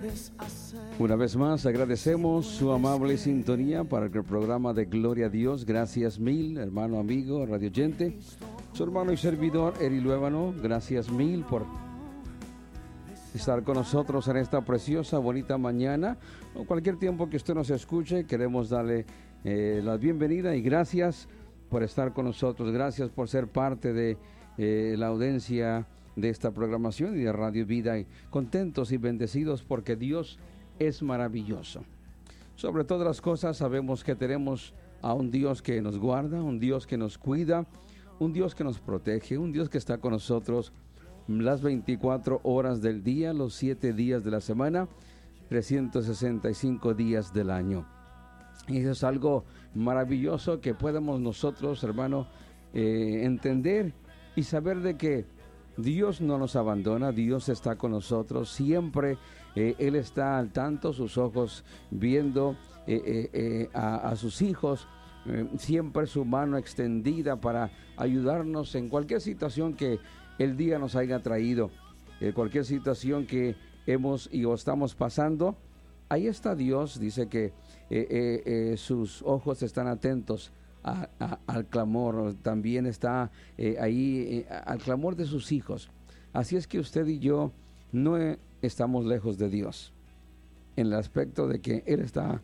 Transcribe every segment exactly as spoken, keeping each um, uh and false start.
Una vez más agradecemos su amable sintonía para el programa de Gloria a Dios. Gracias mil, hermano, amigo, radio oyente. Su hermano y servidor, Eri Luébano. Gracias mil por estar con nosotros en esta preciosa, bonita mañana. O cualquier tiempo que usted nos escuche, queremos darle eh, la bienvenida y gracias por estar con nosotros. Gracias por ser parte de eh, la audiencia de esta programación y de Radio Vida. Y contentos y bendecidos porque Dios es maravilloso. Sobre todas las cosas sabemos que tenemos a un Dios que nos guarda, un Dios que nos cuida, un Dios que nos protege, un Dios que está con nosotros las veinticuatro horas del día, los siete días de la semana, trescientos sesenta y cinco días del año. Y eso es algo maravilloso que podemos nosotros, hermano, eh, entender y saber de que Dios no nos abandona, Dios está con nosotros siempre. Eh, Él está al tanto, sus ojos viendo eh, eh, eh, a, a sus hijos, eh, siempre su mano extendida para ayudarnos en cualquier situación que el día nos haya traído, eh, cualquier situación que hemos y o estamos pasando. Ahí está Dios, dice que eh, eh, eh, sus ojos están atentos a, a, al clamor, también está eh, ahí eh, al clamor de sus hijos. Así es que usted y yo no eh, estamos lejos de Dios, en el aspecto de que Él está,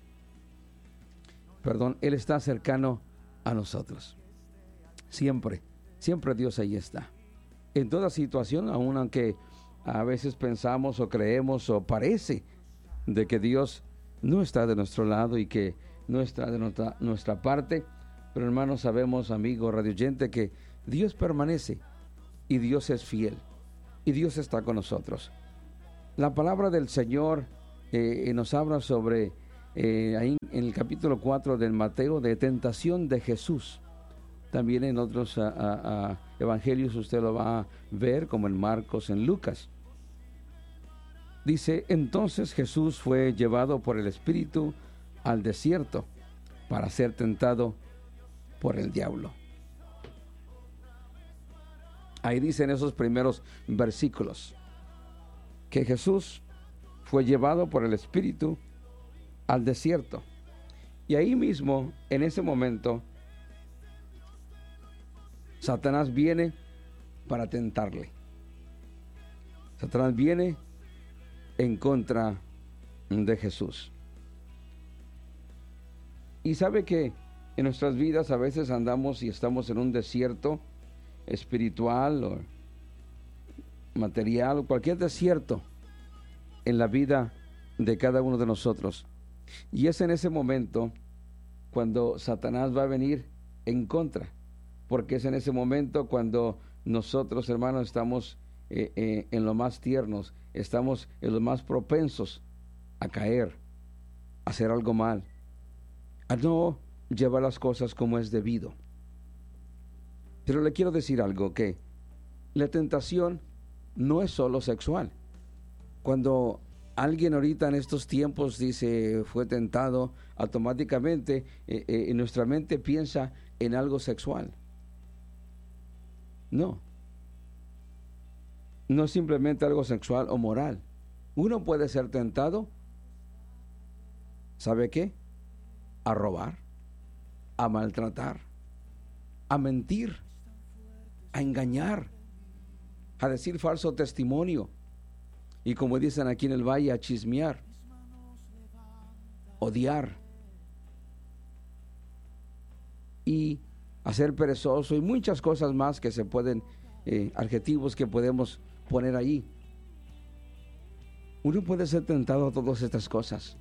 perdón, Él está cercano a nosotros. Siempre, siempre Dios ahí está. En toda situación, aun aunque a veces pensamos o creemos o parece de que Dios no está de nuestro lado y que no está de nuestra, nuestra parte, pero hermanos, sabemos, amigo radioyente, que Dios permanece y Dios es fiel y Dios está con nosotros. La palabra del Señor eh, nos habla sobre, eh, ahí en el capítulo cuatro del Mateo, de tentación de Jesús. También en otros a, a, a evangelios usted lo va a ver, como en Marcos, en Lucas. Dice, entonces Jesús fue llevado por el Espíritu al desierto para ser tentado por el diablo. Ahí dice en esos primeros versículos que Jesús fue llevado por el Espíritu al desierto. Y ahí mismo, en ese momento, Satanás viene para tentarle. Satanás viene en contra de Jesús. Y sabe que en nuestras vidas a veces andamos y estamos en un desierto espiritual o material o cualquier desierto en la vida de cada uno de nosotros. Y es en ese momento cuando Satanás va a venir en contra, porque es en ese momento cuando nosotros, hermanos, estamos eh, eh, en lo más tiernos, estamos en los más propensos a caer, a hacer algo mal, a no llevar las cosas como es debido. Pero le quiero decir algo, que la tentación no es solo sexual. Cuando alguien ahorita en estos tiempos dice fue tentado, automáticamente eh, eh, nuestra mente piensa en algo sexual. No. No es simplemente algo sexual o moral. Uno puede ser tentado, ¿sabe qué? A robar, a maltratar, a mentir, a engañar, a decir falso testimonio. Y como dicen aquí en el valle, a chismear, odiar y a ser perezoso y muchas cosas más que se pueden, eh, adjetivos que podemos poner allí. Uno puede ser tentado a todas estas cosas.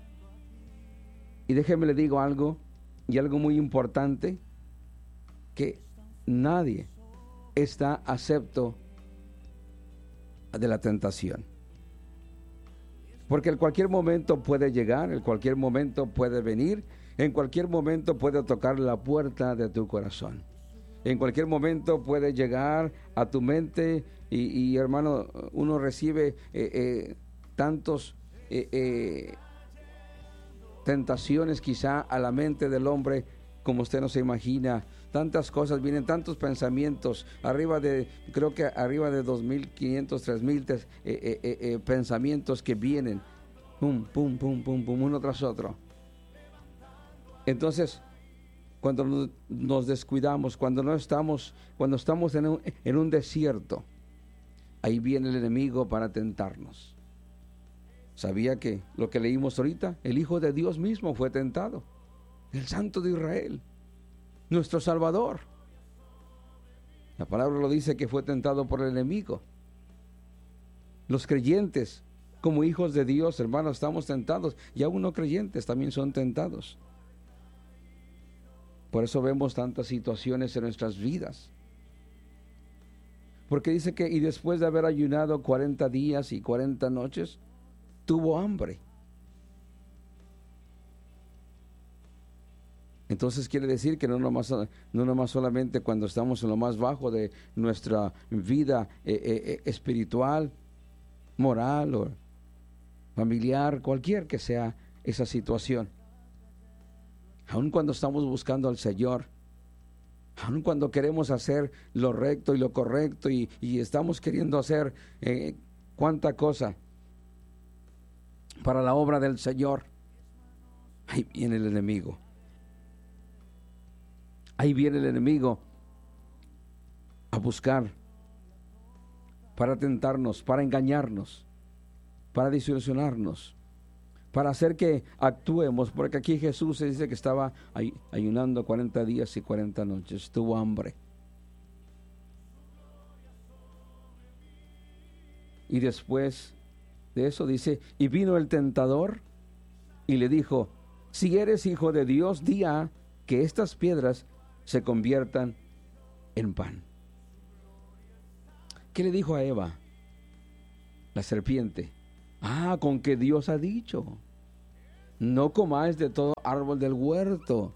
Y déjeme le digo algo, y algo muy importante, que nadie está exento de la tentación. Porque en cualquier momento puede llegar, en cualquier momento puede venir, en cualquier momento puede tocar la puerta de tu corazón. En cualquier momento puede llegar a tu mente y, y hermano, uno recibe eh, eh, tantos eh, eh, tentaciones quizá a la mente del hombre como usted no se imagina, tantas cosas, vienen tantos pensamientos, arriba de, creo que arriba de dos mil quinientos, tres mil eh, eh, eh, eh, pensamientos que vienen, pum, pum, pum, pum, pum, uno tras otro. Entonces, cuando nos, nos descuidamos, cuando no estamos, cuando estamos en un, en un desierto, ahí viene el enemigo para tentarnos. ¿Sabía que lo que leímos ahorita, el Hijo de Dios mismo fue tentado? El Santo de Israel, nuestro Salvador. La palabra lo dice que fue tentado por el enemigo. Los creyentes, como hijos de Dios, hermanos, estamos tentados. Y aún no creyentes también son tentados. Por eso vemos tantas situaciones en nuestras vidas. Porque dice que, y después de haber ayunado cuarenta días y cuarenta noches, tuvo hambre. Entonces quiere decir que no nomás, no nomás solamente cuando estamos en lo más bajo de nuestra vida eh, eh, espiritual, moral o familiar, cualquier que sea esa situación. Aun cuando estamos buscando al Señor, aun cuando queremos hacer lo recto y lo correcto y, y estamos queriendo hacer eh, cuánta cosa para la obra del Señor, ahí viene el enemigo. Ahí viene el enemigo a buscar, para tentarnos, para engañarnos, para desilusionarnos, para hacer que actuemos, porque aquí Jesús se dice que estaba ay, ayunando cuarenta días y cuarenta noches, tuvo hambre. Y después de eso dice, y vino el tentador y le dijo, si eres hijo de Dios, di a que estas piedras se conviertan en pan. ¿Qué le dijo a Eva? La serpiente. Ah, con que Dios ha dicho, no comáis de todo árbol del huerto.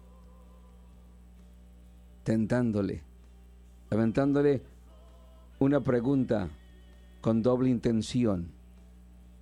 Tentándole, aventándole una pregunta con doble intención.